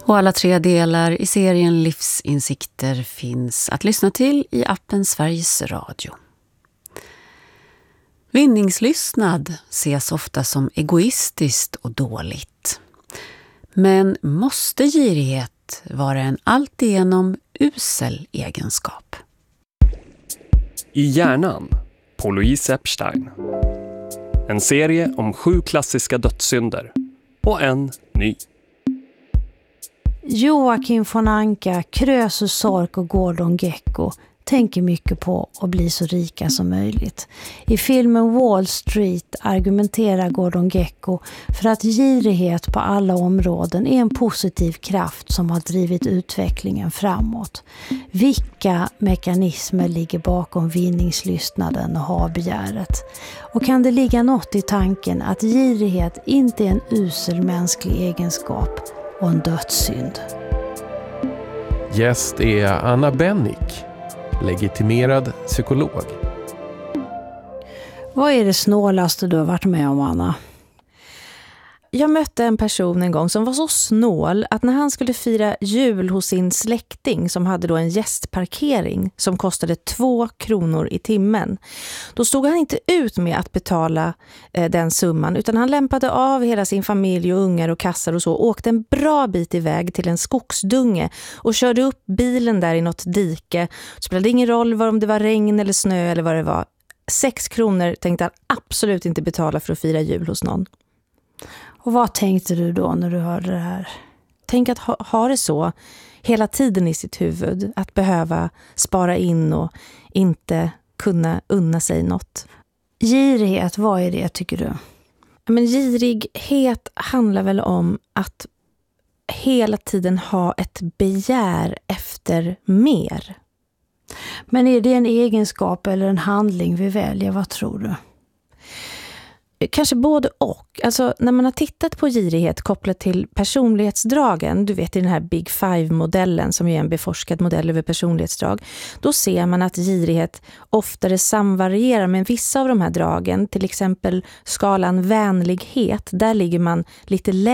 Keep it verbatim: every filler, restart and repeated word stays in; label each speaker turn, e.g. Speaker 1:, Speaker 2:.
Speaker 1: Och alla tre delar i serien Livsinsikter finns att lyssna till i appen Sveriges Radio. Vinningslystnad ses ofta som egoistiskt och dåligt. Men måste girighet vara en alltigenom usel egenskap?
Speaker 2: I hjärnan på Louise Epstein. En serie om sju klassiska dödssynder och en ny.
Speaker 3: Joakim von Anka, Krösus Sork och Gordon Gekko tänker mycket på att bli så rika som möjligt. I filmen Wall Street argumenterar Gordon Gekko för att girighet på alla områden är en positiv kraft som har drivit utvecklingen framåt. Vilka mekanismer ligger bakom vinningslystnaden och habegäret? Och kan det ligga något i tanken att girighet inte är en usel mänsklig egenskap och en dödssynd?
Speaker 4: Gäst är Anna Bennick, legitimerad psykolog.
Speaker 3: Vad är det snålaste du har varit med om, Anna?
Speaker 5: Jag mötte en person en gång som var så snål att när han skulle fira jul hos sin släkting som hade då en gästparkering som kostade två kronor i timmen. Då stod han inte ut med att betala eh, den summan utan han lämpade av hela sin familj och ungar och kassar och så och åkte en bra bit iväg till en skogsdunge och körde upp bilen där i något dike. Det spelade ingen roll vad om det var regn eller snö eller vad det var. Sex kronor tänkte han absolut inte betala för att fira jul hos någon.
Speaker 3: Och vad tänkte du då när du hörde det här?
Speaker 5: Tänk att ha, ha det så hela tiden i sitt huvud. Att behöva spara in och inte kunna unna sig något.
Speaker 3: Girighet, vad är det tycker du?
Speaker 5: Men girighet handlar väl om att hela tiden ha ett begär efter mer.
Speaker 3: Men är det en egenskap eller en handling vi väljer? Vad tror du?
Speaker 5: Kanske både och. Alltså när man har tittat på girighet kopplat till personlighetsdragen, du vet i den här Big Five-modellen som är en beforskad modell över personlighetsdrag, då ser man att girighet oftare samvarierar med vissa av de här dragen. Till exempel skalan vänlighet, där ligger man lite lägre